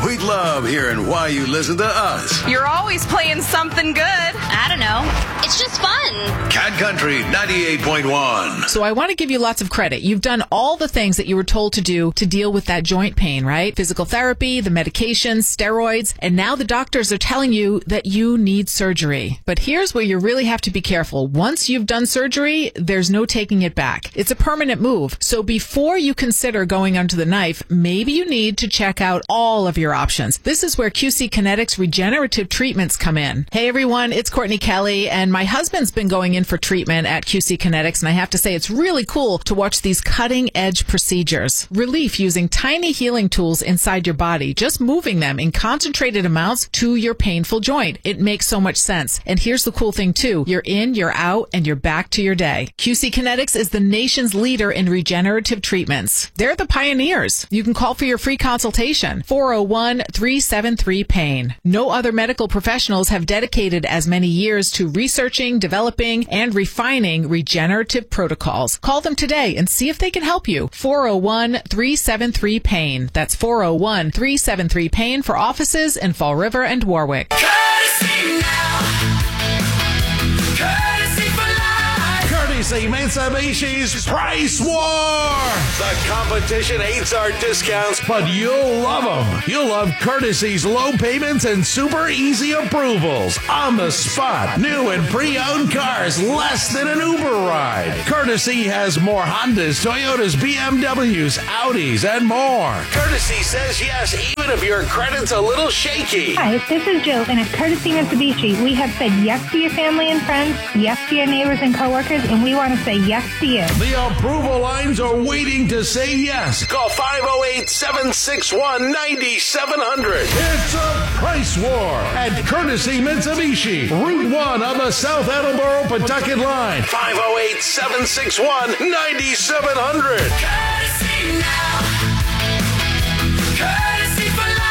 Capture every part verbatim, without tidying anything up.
we'd love hearing why you listen to us. You're always playing something good. I don't know. It's just fun. Cat Country ninety-eight point one. So I want to give you lots of credit. You've done all the things that you were told to do to deal with that joint pain, right? Physical therapy, the medications, steroids, and now the doctors are telling you that you need surgery. But here's where you really have to be careful. Once you've done surgery, there's no taking it back. It's a permanent move. So before you consider going under the knife, maybe you need to check out all of your options. This is where Q C Kinetics regenerative treatments come in. Hey everyone, it's Courtney Kelly, and my husband's been going in for treatment at Q C Kinetics, and I have to say it's really cool to watch these cutting-edge procedures. Relief using tiny healing tools inside your body, just moving them in concentrated amounts to your painful joint. It makes so much sense. And here's the cool thing too. You're in, you're out, and you're back to your day. Q C Kinetics is the nation's leader in regenerative treatments. They're the pioneers. You can call for your free consultation. four oh one, three seven three, pain. No other medical professionals have dedicated as many years to researching, developing, and refining regenerative protocols. Call them today and see if they can help you. four oh one, three seven three, pain. That's four oh one, three seven three, pain for offices in Fall River and Warwick. Courtesy now. Courtesy for life. Courtesy Mitsubishi's Price War. The competition hates our discounts, But you'll love them. You'll love Courtesy's low payments and super easy approvals. On the spot. New and pre-owned cars less than an Uber ride. Courtesy has more Hondas, Toyotas, B M Ws, Audis, and more. Courtesy says yes, even if your credit's a little shaky. Hi, this is Jill, and at Courtesy Mitsubishi, we have said yes to your family and friends, yes to your neighbors and coworkers, and we want to say yes to you. The approval lines are waiting to say yes. Call five oh eight, seven six one, nine seven zero zero. It's a price war at Courtesy Mitsubishi, Route one on the South Attleboro-Pawtucket line. five oh eight, seven six one, nine seven zero zero. Courtesy now. Courtesy for life.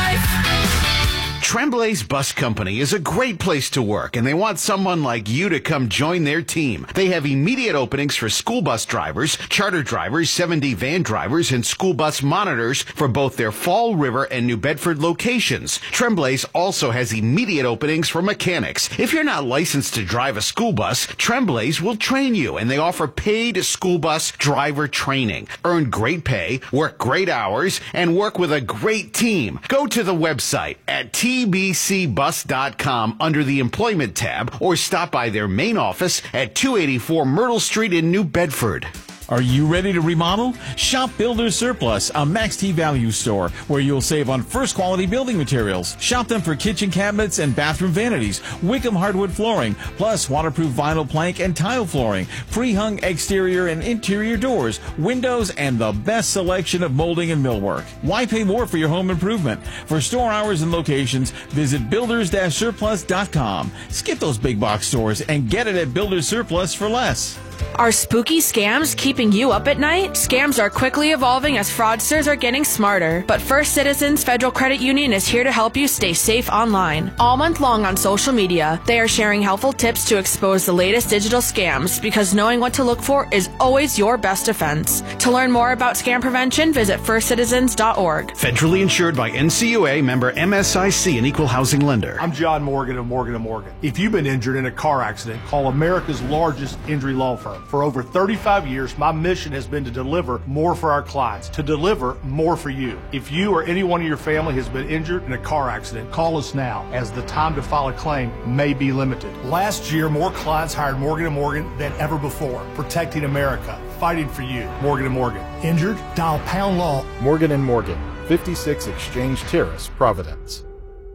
Tremblay's Bus Company is a great place to work, and they want someone like you to come join their team. They have immediate openings for school bus drivers, charter drivers, seven D van drivers, and school bus monitors for both their Fall River and New Bedford locations. Tremblay's also has immediate openings for mechanics. If you're not licensed to drive a school bus, Tremblay's will train you, and they offer paid school bus driver training. Earn great pay, work great hours, and work with a great team. Go to the website at t b c bus dot com under the Employment tab, or stop by their main office at two eighty-four Myrtle Street in New Bedford. Are you ready to remodel? Shop Builders Surplus, a Max T value store where you'll save on first quality building materials. Shop them for kitchen cabinets and bathroom vanities, Wickham hardwood flooring, plus waterproof vinyl plank and tile flooring, pre-hung exterior and interior doors, windows, and the best selection of molding and millwork. Why pay more for your home improvement? For store hours and locations, visit builders surplus dot com. Skip those big box stores and get it at Builders Surplus for less. Are spooky scams keeping you up at night? Scams are quickly evolving as fraudsters are getting smarter. But First Citizens Federal Credit Union is here to help you stay safe online. All month long on social media, they are sharing helpful tips to expose the latest digital scams, because knowing what to look for is always your best defense. To learn more about scam prevention, visit first citizens dot org. Federally insured by N C U A, member M S I C, an equal housing lender. I'm John Morgan of Morgan and Morgan. If you've been injured in a car accident, call America's largest injury law firm. For over thirty-five years, my mission has been to deliver more for our clients, to deliver more for you. If you or anyone in your family has been injured in a car accident, call us now, as the time to file a claim may be limited. Last year, more clients hired Morgan and Morgan than ever before, protecting America, fighting for you. Morgan and Morgan. Injured? Dial pound law. Morgan and Morgan, fifty-six Exchange Terrace, Providence.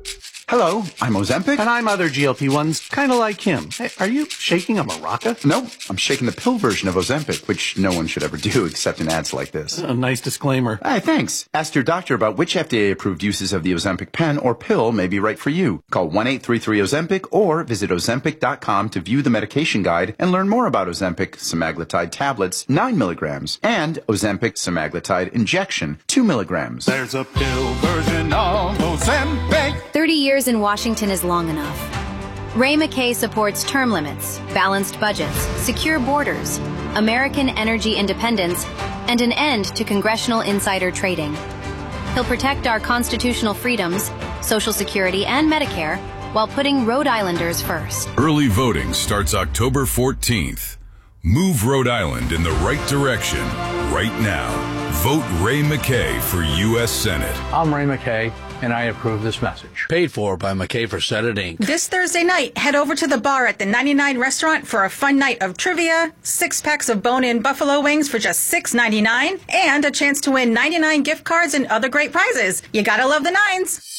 Hello, I'm Ozempic. And I'm other G L P ones, kind of like him. Hey, are you shaking a maraca? No, I'm shaking the pill version of Ozempic, which no one should ever do except in ads like this. A nice disclaimer. Hey, thanks. Ask your doctor about which F D A-approved uses of the Ozempic pen or pill may be right for you. Call one eight three three Ozempic or visit ozempic dot com to view the medication guide and learn more about Ozempic semaglutide tablets, nine milligrams, and Ozempic semaglutide injection, two milligrams. There's a pill version of Ozempic. thirty years in Washington is long enough. Ray McKay supports term limits, balanced budgets, secure borders, American energy independence, and an end to congressional insider trading. He'll protect our constitutional freedoms, Social Security, and Medicare while putting Rhode Islanders first. Early voting starts October fourteenth. Move Rhode Island in the right direction right now. Vote Ray McKay for U S Senate. I'm Ray McKay, and I approve this message. Paid for by McKay for Senate, Incorporated. This Thursday night, head over to the bar at the ninety-nine restaurant for a fun night of trivia, six packs of bone-in buffalo wings for just six ninety-nine, and a chance to win ninety-nine gift cards and other great prizes. You gotta love the nines.